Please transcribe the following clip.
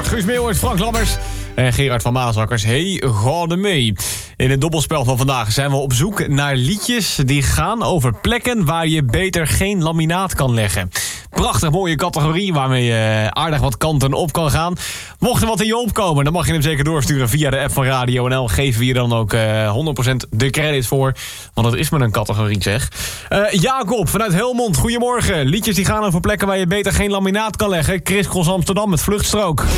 Guus Meeuwers, Frank Lammers en Gerard van Maasakkers. Hey, ga er mee. In het dobbelspel van vandaag zijn we op zoek naar liedjes die gaan over plekken waar je beter geen laminaat kan leggen. Prachtig mooie categorie waarmee je aardig wat kanten op kan gaan. Mocht er wat in je opkomen, dan mag je hem zeker doorsturen via de app van Radio NL. Geven we je dan ook 100% de credit voor. Want dat is maar een categorie, zeg. Jacob vanuit Helmond, goedemorgen. Liedjes die gaan over plekken waar je beter geen laminaat kan leggen. Chris Cross Amsterdam met Vluchtstrook.